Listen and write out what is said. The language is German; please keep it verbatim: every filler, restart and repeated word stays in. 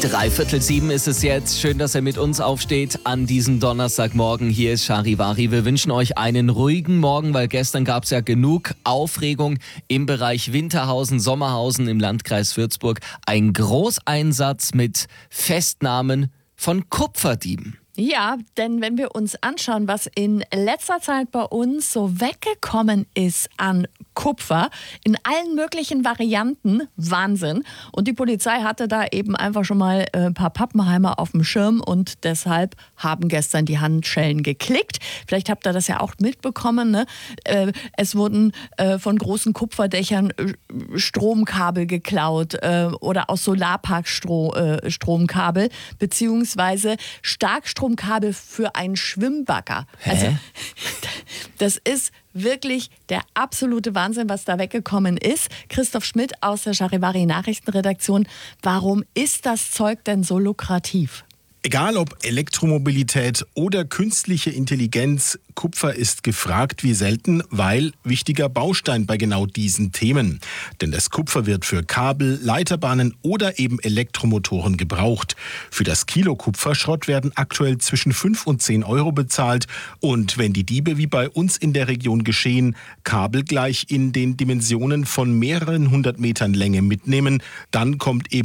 Dreiviertel sieben ist es jetzt. Schön, dass ihr mit uns aufsteht an diesem Donnerstagmorgen. Hier ist Charivari. Wir wünschen euch einen ruhigen Morgen, weil gestern gab es ja genug Aufregung im Bereich Winterhausen, Sommerhausen im Landkreis Würzburg. Ein Großeinsatz mit Festnahmen von Kupferdieben. Ja, denn wenn wir uns anschauen, was in letzter Zeit bei uns so weggekommen ist an Kupfer in allen möglichen Varianten, Wahnsinn. Und die Polizei hatte da eben einfach schon mal ein paar Pappenheimer auf dem Schirm und deshalb haben gestern die Handschellen geklickt. Vielleicht habt ihr das ja auch mitbekommen, ne? Es wurden von großen Kupferdächern Stromkabel geklaut oder aus Solarparks Stromkabel beziehungsweise Starkstromkabel für einen Schwimmbagger. Hä? Also das ist wirklich der absolute Wahnsinn, was da weggekommen ist. Christoph Schmidt aus der Charivari Nachrichtenredaktion. Warum ist das Zeug denn so lukrativ? Egal ob Elektromobilität oder künstliche Intelligenz, Kupfer ist gefragt wie selten, weil wichtiger Baustein bei genau diesen Themen. Denn das Kupfer wird für Kabel, Leiterbahnen oder eben Elektromotoren gebraucht. Für das Kilo Kupferschrott werden aktuell zwischen fünf und zehn Euro bezahlt. Und wenn die Diebe wie bei uns in der Region geschehen, Kabel gleich in den Dimensionen von mehreren hundert Metern Länge mitnehmen, dann kommt eben